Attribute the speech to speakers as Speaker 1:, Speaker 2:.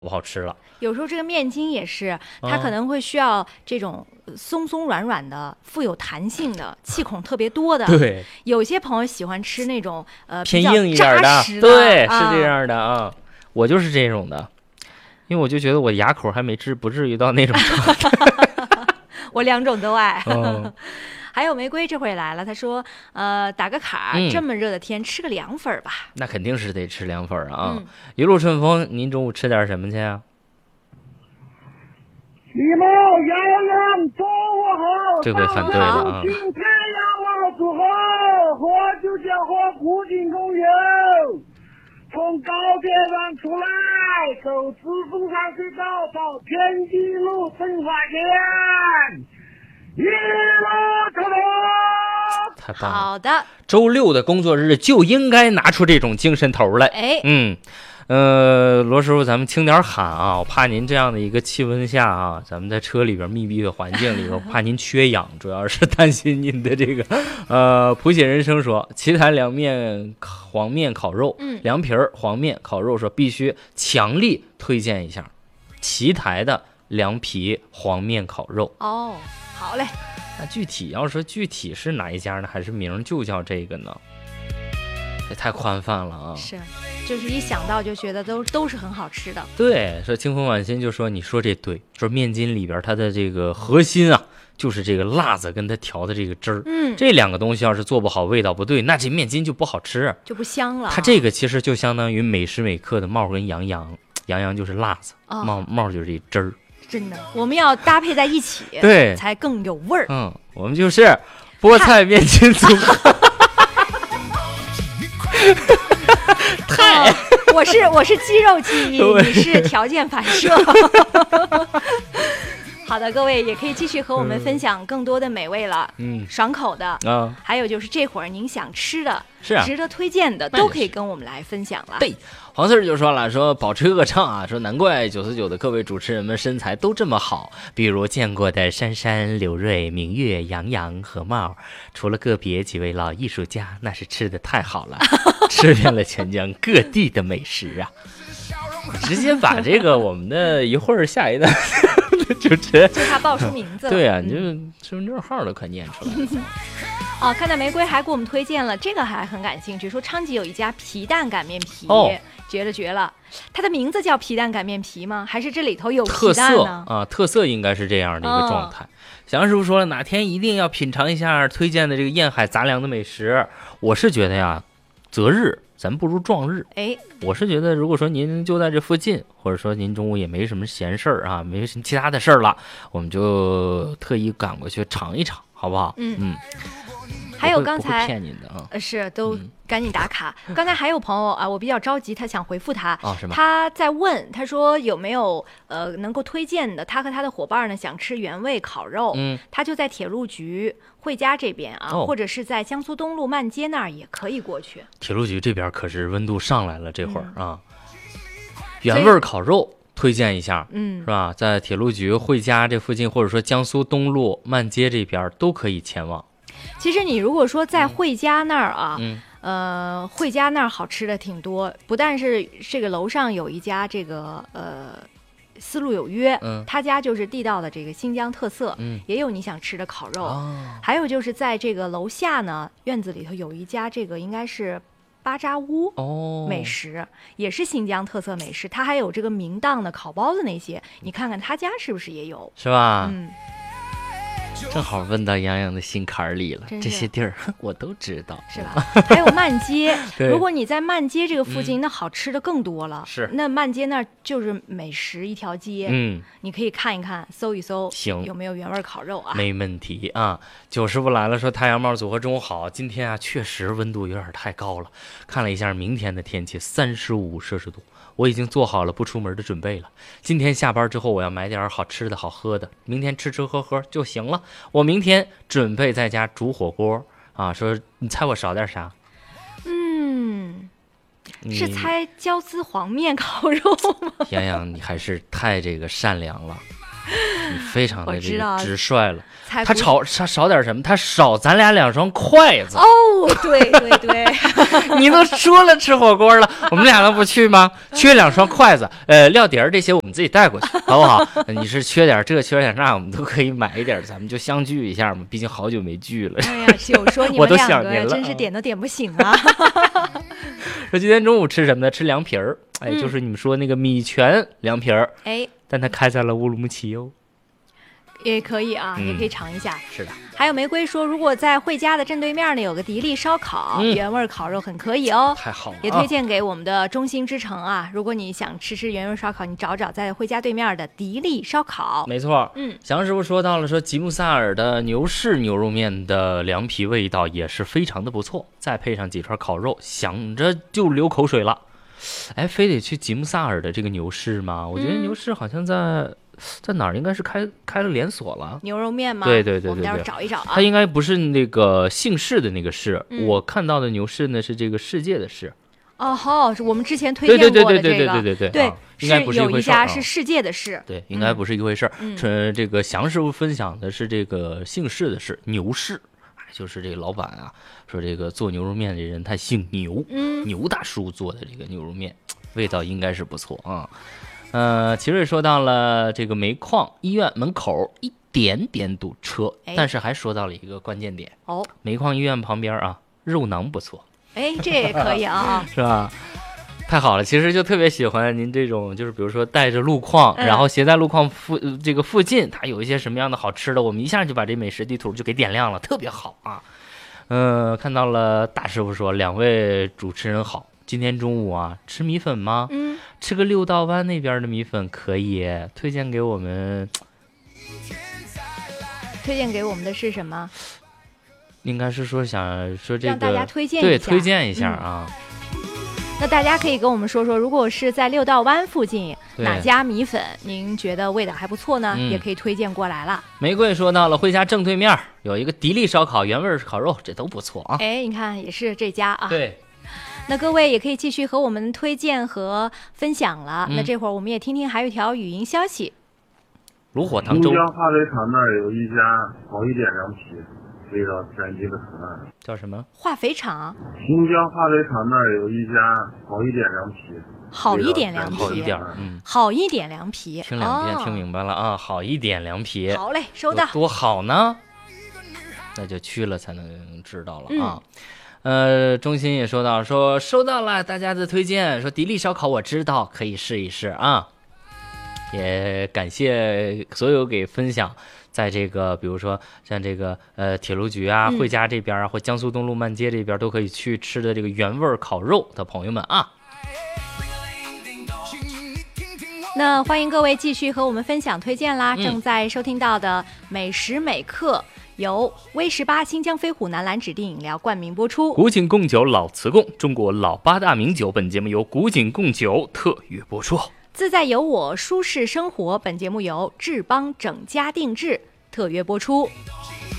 Speaker 1: 不好吃了。
Speaker 2: 有时候这个面筋也是，它可能会需要这种松松软软的、富有弹性的、气孔特别多的。
Speaker 1: 对，
Speaker 2: 有些朋友喜欢吃那种
Speaker 1: 偏硬一点
Speaker 2: 的，
Speaker 1: 对，是这样的啊。我就是这种的，因为我就觉得我牙口还没不至于到那种程度。
Speaker 2: 我两种都爱。还有玫瑰这会来了，他说打个卡，这么热的天吃个凉粉吧。
Speaker 1: 那肯定是得吃凉粉啊。一路顺风，您中午吃点什么去啊？
Speaker 3: 你们洋中午好，
Speaker 1: 这回喊对了啊。
Speaker 3: 今天养老之后，喝酒就喝附近公园，从高铁站出来，走自从上水道到天地路生花店，一路出发。
Speaker 1: 太棒了！
Speaker 2: 好的，
Speaker 1: 周六的工作日就应该拿出这种精神头来。罗师傅，咱们轻点喊啊！我怕您这样的一个气温下啊，咱们在车里边密闭的环境里边，怕您缺氧，主要是担心您的这个谱写人生说奇台凉面黄面烤肉，凉皮儿黄面烤肉说必须强力推荐一下奇台的凉皮黄面烤肉。
Speaker 2: 哦，好嘞。
Speaker 1: 那具体是哪一家呢？还是名就叫这个呢？这太宽泛了啊！
Speaker 2: 是，就是一想到就觉得都是很好吃的。
Speaker 1: 对，说清风晚心就说你说这对，说面筋里边它的这个核心啊，就是这个辣子跟它调的这个汁儿。这两个东西要是做不好，味道不对，那这面筋就不好吃，
Speaker 2: 就不香了。
Speaker 1: 它这个其实就相当于每时每刻的帽跟杨洋，杨洋就是辣子，帽就是这汁儿。
Speaker 2: 真的，我们要搭配在一起，
Speaker 1: 对，
Speaker 2: 才更有味儿。
Speaker 1: 我们就是菠菜面筋组合。
Speaker 2: 我是肌肉记忆，你是条件反射。好的，各位也可以继续和我们分享更多的美味了，爽口的还有就是这会儿您想吃的，
Speaker 1: 是啊，
Speaker 2: 值得推荐的，都可以跟我们来分享了。
Speaker 1: 对，黄四就说了，说保持歌唱啊，说难怪949的各位主持人们身材都这么好，比如见过的珊珊、刘瑞、明月、杨洋和茂，除了个别几位老艺术家，那是吃的太好了，吃遍了全疆各地的美食啊。直接把这个我们的一会儿下一段主持人
Speaker 2: 就他报出名字了。
Speaker 1: 对啊，你就身份证号都快念出来了。
Speaker 2: 看到玫瑰还给我们推荐了这个，还很感兴趣，说昌吉有一家皮蛋擀面皮，绝了！它的名字叫皮蛋擀面皮吗？还是这里头有皮蛋呢？
Speaker 1: 特色应该是这样的一个状态。祥师傅说了，哪天一定要品尝一下推荐的这个沿海杂粮的美食。我是觉得呀，择日咱不如撞日。我是觉得，如果说您就在这附近，或者说您中午也没什么闲事儿啊，没什么其他的事儿了，我们就特意赶过去尝一尝，好不好？
Speaker 2: 还有刚才
Speaker 1: 不会骗您的啊，
Speaker 2: 是都赶紧打卡。刚才还有朋友啊，我比较着急，他想回复他
Speaker 1: 是吗？
Speaker 2: 他在问，他说有没有能够推荐的？他和他的伙伴呢想吃原味烤肉，他就在铁路局惠家这边啊，或者是在江苏东路漫街那儿也可以过去。
Speaker 1: 铁路局这边可是温度上来了，这会儿啊，原味烤肉推荐一下，是吧？在铁路局惠家这附近，或者说江苏东路漫街这边都可以前往。
Speaker 2: 其实你如果说在惠家那儿啊，惠家那儿好吃的挺多，不但是这个楼上有一家这个丝路有约，他家就是地道的这个新疆特色，也有你想吃的烤肉，还有就是在这个楼下呢院子里头有一家这个应该是巴扎屋美食，也是新疆特色美食，它还有这个明档的烤包子那些，你看看他家是不是也有？
Speaker 1: 是吧？正好问到杨洋的心坎里了，这些地儿我都知道，
Speaker 2: 是吧？还有漫街，如果你在漫街这个附近，那好吃的更多了。
Speaker 1: 是，
Speaker 2: 那漫街那就是美食一条街，你可以看一看，搜一搜，
Speaker 1: 行，
Speaker 2: 有没有原味烤肉啊？
Speaker 1: 没问题啊。九师傅来了，说太阳帽组合中午好，今天啊确实温度有点太高了，看了一下明天的天气，35摄氏度。我已经做好了不出门的准备了。今天下班之后，我要买点好吃的好喝的，明天吃吃喝喝就行了。我明天准备在家煮火锅啊。说你猜我少点啥？
Speaker 2: 是猜椒丝黄面烤肉吗？
Speaker 1: 洋洋，你还是太这个善良了。 你非常的这个直率了。他少点什么？他少咱俩2双筷子。
Speaker 2: 哦，对对对，
Speaker 1: 你都说了吃火锅了，我们俩能不去吗？缺2双筷子，料碟这些我们自己带过去，好不好？你是缺点这缺点那，我们都可以买一点，咱们就相聚一下嘛。毕竟好久没聚了。
Speaker 2: 哎呀，有说你们2个真是点都点不醒啊。
Speaker 1: 说今天中午吃什么呢？吃凉皮儿，就是你们说那个米泉凉皮儿，但它开在了乌鲁木齐哦。
Speaker 2: 也可以啊，也可以尝一下。
Speaker 1: 是的。
Speaker 2: 还有玫瑰说，如果在惠家的正对面呢，有个迪丽烧烤，原味烤肉很可以哦。
Speaker 1: 太好了，
Speaker 2: 也推荐给我们的中心之城啊。如果你想吃原味烧烤，你找在惠家对面的迪丽烧烤。
Speaker 1: 没错，祥师傅说到了，说吉姆萨尔的牛市牛肉面的凉皮味道也是非常的不错，再配上几串烤肉，想着就流口水了。非得去吉姆萨尔的这个牛市吗？我觉得牛市好像在哪儿应该是开了连锁了。
Speaker 2: 牛肉面吗？
Speaker 1: 对，
Speaker 2: 我们待会儿找一找啊。
Speaker 1: 它应该不是那个姓氏的那个氏，我看到的牛市呢是这个世界的世。
Speaker 2: 哦，是我们之前推荐过的这
Speaker 1: 个。对，应该不是
Speaker 2: 有一家是世界的世。
Speaker 1: 对，应该不是一回事儿。这个祥师傅分享的是这个姓氏的氏，牛氏。就是这个老板啊，说这个做牛肉面的人他姓牛，牛大叔做的这个牛肉面，味道应该是不错啊。奇瑞说到了这个煤矿医院门口一点点堵车，但是还说到了一个关键点煤矿医院旁边啊，肉囊不错，
Speaker 2: 这也可以啊，
Speaker 1: 是吧？太好了，其实就特别喜欢您这种，就是比如说带着路况，然后斜在路况这个附近，它有一些什么样的好吃的，我们一下就把这美食地图就给点亮了，特别好啊。看到了大师傅说2位主持人好，今天中午啊吃米粉吗？吃个六道湾那边的米粉可以，推荐给我们。
Speaker 2: 推荐给我们的是什么？
Speaker 1: 应该是说想说这个
Speaker 2: 让大家推荐一下，
Speaker 1: 对，推荐一下啊。
Speaker 2: 那大家可以跟我们说说，如果是在六道湾附近哪家米粉您觉得味道还不错呢？也可以推荐过来了。
Speaker 1: 玫瑰说到了惠家正对面有一个迪丽烧烤原味烤肉，这都不错啊。
Speaker 2: 你看也是这家啊。
Speaker 1: 对。
Speaker 2: 那各位也可以继续和我们推荐和分享了。那这会儿我们也听听还有一条语音消息。
Speaker 1: 炉火汤粥。
Speaker 4: 新疆化肥厂那儿有一家好一点凉皮，味道天津的很爱。
Speaker 1: 叫什么？
Speaker 2: 化肥厂。
Speaker 4: 新疆化肥厂那儿有一家好一点凉皮。
Speaker 2: 好一点凉皮，
Speaker 1: 好一点，
Speaker 2: 好一点凉皮。
Speaker 1: 听2遍听明白了啊，好一点凉皮。
Speaker 2: 好嘞，收到。
Speaker 1: 多好呢，那就去了才能知道了啊。中心也说到，说收到了大家的推荐，说迪丽烧烤我知道，可以试一试啊。也感谢所有给分享在这个比如说像这个铁路局啊、惠家这边啊，或江苏东路漫街这边都可以去吃的这个原味烤肉的朋友们啊。
Speaker 2: 那欢迎各位继续和我们分享推荐啦。正在收听到的每时每刻由威18新疆飞虎南蓝指定饮料冠名播出。
Speaker 1: 古井贡酒老瓷贡，中国老8大名酒，本节目由古井贡酒特约播出。
Speaker 2: 自在有我舒适生活，本节目由志邦整家定制特约播出。